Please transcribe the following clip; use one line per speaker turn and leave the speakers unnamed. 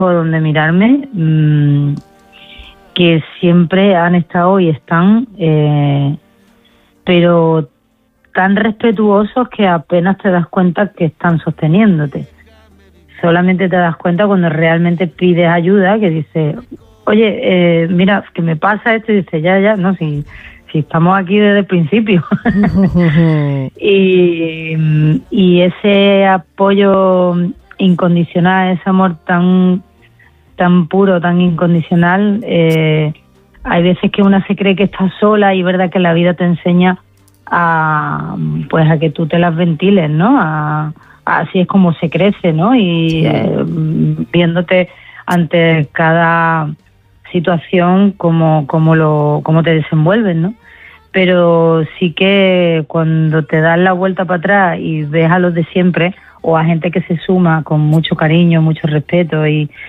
por donde mirarme, que siempre han estado y están, pero tan respetuosos que apenas te das cuenta que están sosteniéndote. Solamente te das cuenta cuando realmente pides ayuda, que dices, oye, mira, que me pasa esto, y dices, ya, no, si estamos aquí desde el principio. y ese apoyo incondicional, ese amor tan puro, tan incondicional, hay veces que una se cree que está sola y es verdad que la vida te enseña a que tú te las ventiles, ¿no? Así es como se crece, ¿no? Y viéndote ante cada situación cómo te desenvuelves, ¿no? Pero sí que cuando te das la vuelta para atrás y ves a los de siempre o a gente que se suma con mucho cariño, mucho respeto y